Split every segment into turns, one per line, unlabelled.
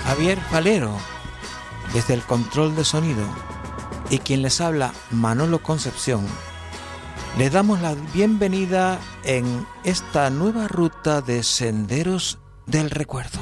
Javier Falero, desde el control de sonido, y quien les habla, Manolo Concepción, les damos la bienvenida en esta nueva ruta de Senderos del Recuerdo.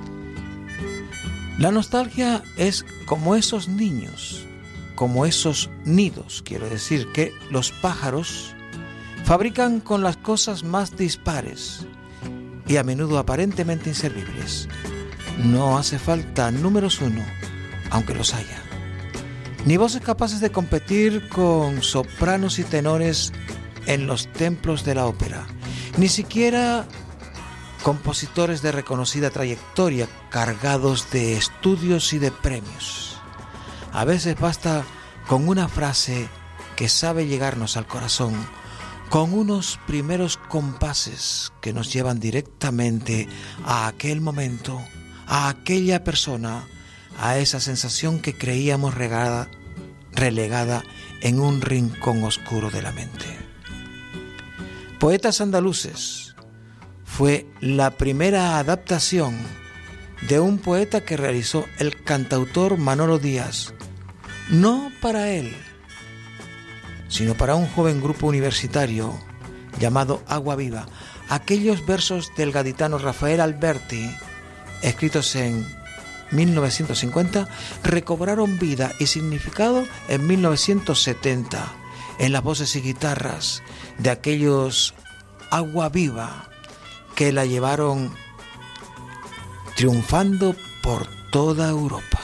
La nostalgia es como esos niños, como esos nidos, quiero decir, que los pájaros fabrican con las cosas más dispares y a menudo aparentemente inservibles. No hace falta números uno, aunque los haya, ni voces capaces de competir con sopranos y tenores en los templos de la ópera, ni siquiera compositores de reconocida trayectoria cargados de estudios y de premios. A veces basta con una frase que sabe llegarnos al corazón, con unos primeros compases que nos llevan directamente a aquel momento, a aquella persona, a esa sensación que creíamos relegada en un rincón oscuro de la mente. Poetas andaluces fue la primera adaptación de un poeta que realizó el cantautor Manolo Díaz, no para él, sino para un joven grupo universitario llamado Agua Viva. Aquellos versos del gaditano Rafael Alberti, escritos en 1950, recobraron vida y significado en 1970 en las voces y guitarras de aquellos Agua Viva que la llevaron triunfando por toda Europa.